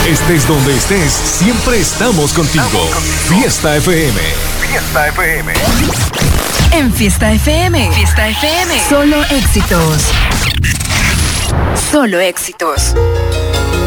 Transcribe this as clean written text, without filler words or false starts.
Estés donde estés, siempre estamos contigo. Fiesta FM. Fiesta FM. En Fiesta FM. Fiesta FM. Solo éxitos. Solo éxitos.